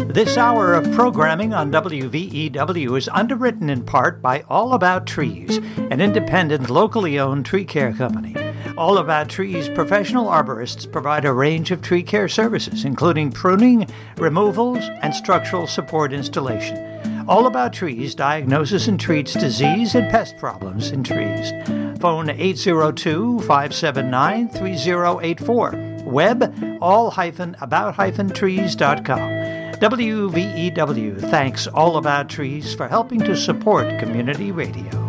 This hour of programming on WVEW is underwritten in part by All About Trees, an independent, locally owned tree care company. All About Trees professional arborists provide a range of tree care services, including pruning, removals, and structural support installation. All About Trees diagnoses and treats disease and pest problems in trees. Phone 802-579-3084. Web all-about-trees.com. WVEW thanks All About Trees for helping to support community radio.